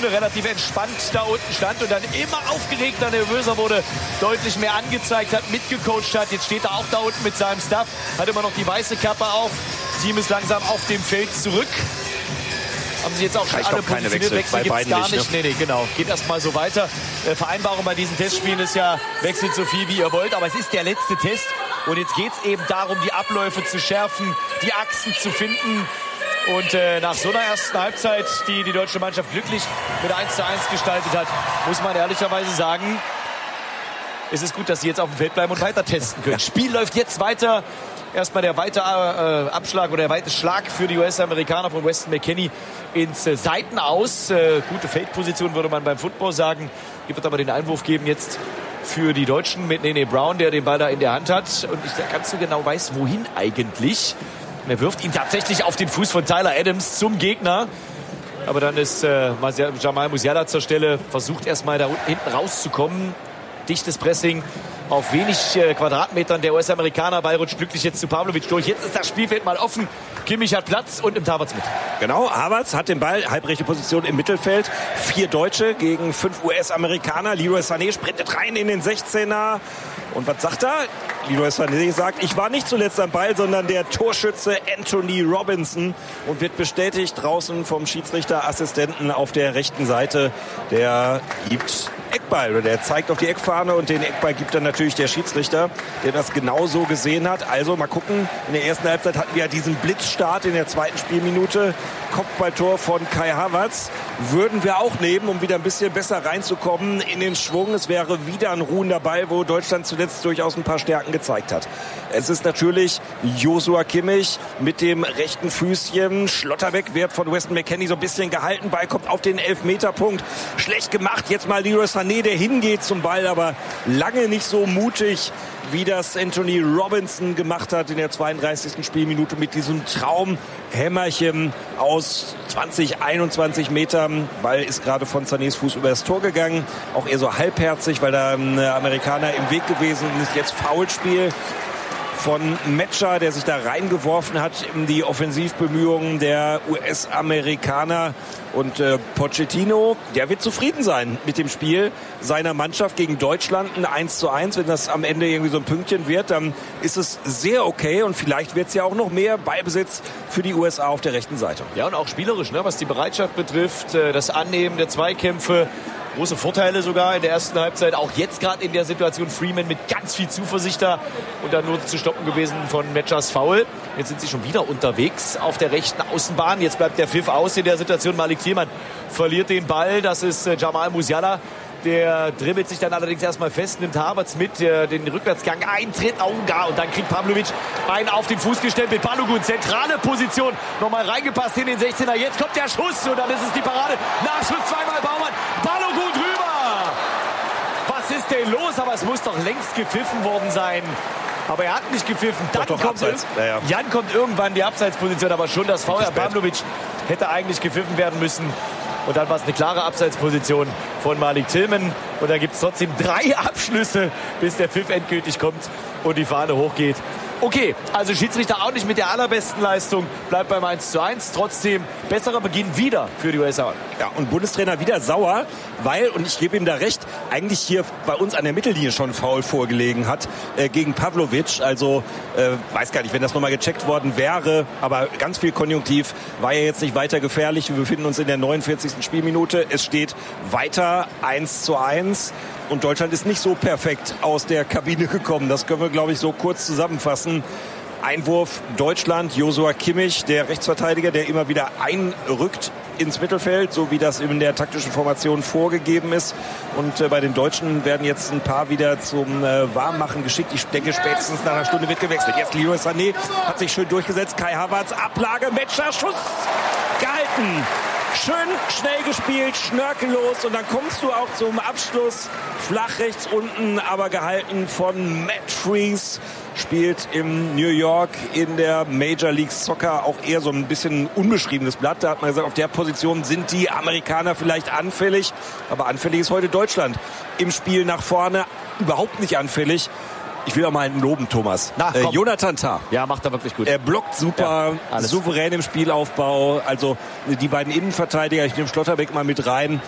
Stunde relativ entspannt da unten stand und dann immer aufgeregter, nervöser wurde, deutlich mehr angezeigt hat, mitgecoacht hat. Jetzt steht er auch da unten mit seinem Staff, hat immer noch die weiße Kappe auf. Team ist langsam auf dem Feld zurück. Haben sie jetzt auch schon alle positioniert. Wechsel gibt es gar nicht. Ne? Nee, genau. Geht erstmal so weiter. Vereinbarung bei diesen Testspielen ist ja, wechselt so viel wie ihr wollt. Aber es ist der letzte Test. Und jetzt geht es eben darum, die Abläufe zu schärfen, die Achsen zu finden. Und nach so einer ersten Halbzeit, die die deutsche Mannschaft glücklich mit 1:1 gestaltet hat, muss man ehrlicherweise sagen, es ist gut, dass sie jetzt auf dem Feld bleiben und weiter testen können. Spiel läuft jetzt weiter. Erstmal der weite Abschlag oder der weite Schlag für die US-Amerikaner von Weston McKennie ins Seitenaus. Gute Feldposition, würde man beim Football sagen. Hier wird aber den Einwurf geben jetzt für die Deutschen mit Nene Brown, der den Ball da in der Hand hat. Und ich ganz so genau weiß, wohin eigentlich. Und er wirft ihn tatsächlich auf den Fuß von Tyler Adams zum Gegner. Aber dann ist Jamal Musiala zur Stelle, versucht erstmal da hinten rauszukommen. Dichtes Pressing auf wenig Quadratmetern. Der US-Amerikaner, Ball rutscht glücklich jetzt zu Pavlovic durch. Jetzt ist das Spielfeld mal offen. Kimmich hat Platz und im Havertz mit. Genau, Havertz hat den Ball, halbrechte Position im Mittelfeld. 4 Deutsche gegen 5 US-Amerikaner. Leroy Sané sprintet rein in den 16er. Und was sagt er? Leroy Sané sagt, ich war nicht zuletzt am Ball, sondern der Torschütze Anthony Robinson. Und wird bestätigt draußen vom Schiedsrichterassistenten auf der rechten Seite. Der gibt Eckball, oder der zeigt auf die Eckfahne und den Eckball gibt dann natürlich der Schiedsrichter, der das genauso gesehen hat. Also mal gucken, in der ersten Halbzeit hatten wir ja diesen Blitzstart in der zweiten Spielminute. Kopfballtor von Kai Havertz würden wir auch nehmen, um wieder ein bisschen besser reinzukommen in den Schwung. Es wäre wieder ein ruhender Ball, wo Deutschland zuletzt durchaus ein paar Stärken gezeigt hat. Es ist natürlich Joshua Kimmich mit dem rechten Füßchen. Schlotterbeck wird von Weston McKennie so ein bisschen gehalten. Ball kommt auf den Elfmeterpunkt. Schlecht gemacht. Jetzt mal Leroy Sané, der hingeht zum Ball, aber lange nicht so mutig, wie das Anthony Robinson gemacht hat in der 32. Spielminute mit diesem Traumhämmerchen aus 21 Metern. Ball ist gerade von Sanés Fuß über das Tor gegangen. Auch eher so halbherzig, weil da ein Amerikaner im Weg gewesen ist. Jetzt Foulspiel von Metscher, der sich da reingeworfen hat in die Offensivbemühungen der US-Amerikaner. Und Pochettino, der wird zufrieden sein mit dem Spiel seiner Mannschaft gegen Deutschland. Ein 1:1, wenn das am Ende irgendwie so ein Pünktchen wird, dann ist es sehr okay. Und vielleicht wird es ja auch noch mehr Ballbesitz für die USA auf der rechten Seite. Ja, und auch spielerisch, ne, was die Bereitschaft betrifft, das Annehmen der Zweikämpfe. Große Vorteile sogar in der ersten Halbzeit. Auch jetzt gerade in der Situation Freeman mit ganz viel Zuversicht da und dann nur zu stoppen gewesen von Metschers Foul. Jetzt sind sie schon wieder unterwegs auf der rechten Außenbahn. Jetzt bleibt der Pfiff aus in der Situation. Malik Thielmann verliert den Ball. Das ist Jamal Musiala. Der dribbelt sich dann allerdings erstmal fest, nimmt Havertz mit, den Rückwärtsgang eintritt. Oh, und dann kriegt Pavlovic einen auf den Fuß gestempelt. Balogun, zentrale Position, nochmal reingepasst in den 16er. Jetzt kommt der Schuss und dann ist es die Parade. Nachschuss, zweimal Baumann. Balogun drüber. Was ist denn los? Aber es muss doch längst gepfiffen worden sein. Aber er hat nicht gepfiffen. Dann kommt Jan kommt irgendwann die Abseitsposition, aber schon das Foul. Pavlovic hätte eigentlich gepfiffen werden müssen. Und dann war es eine klare Abseitsposition von Malik Thielmann. Und da gibt es trotzdem 3 Abschlüsse, bis der Pfiff endgültig kommt und die Fahne hochgeht. Okay, also Schiedsrichter auch nicht mit der allerbesten Leistung, bleibt beim 1:1. Trotzdem besserer Beginn wieder für die USA. Ja, und Bundestrainer wieder sauer, weil, und ich gebe ihm da recht, eigentlich hier bei uns an der Mittellinie schon Foul vorgelegen hat gegen Pavlovic. Also weiß gar nicht, wenn das nochmal gecheckt worden wäre, aber ganz viel Konjunktiv, war ja jetzt nicht weiter gefährlich. Wir befinden uns in der 49. Spielminute. Es steht weiter 1:1. Und Deutschland ist nicht so perfekt aus der Kabine gekommen. Das können wir, glaube ich, so kurz zusammenfassen. Einwurf Deutschland, Joshua Kimmich, der Rechtsverteidiger, der immer wieder einrückt ins Mittelfeld, so wie das in der taktischen Formation vorgegeben ist. Und bei den Deutschen werden jetzt ein paar wieder zum Warmmachen geschickt. Ich denke, spätestens nach einer Stunde wird gewechselt. Jetzt Leroy Sané hat sich schön durchgesetzt. Kai Havertz, Ablage, Metscher, Schuss gehalten. Schön schnell gespielt, schnörkellos und dann kommst du auch zum Abschluss. Flach rechts unten, aber gehalten von Matt Freese. Spielt im New York in der Major League Soccer auch eher so ein bisschen unbeschriebenes Blatt. Da hat man gesagt, auf der Position sind die Amerikaner vielleicht anfällig. Aber anfällig ist heute Deutschland. Im Spiel nach vorne überhaupt nicht anfällig. Ich will auch mal einen loben, Thomas. Jonathan Tah. Ja, macht er wirklich gut. Er blockt super, souverän im Spielaufbau. Also die beiden Innenverteidiger, ich nehme Schlotterbeck mal mit rein.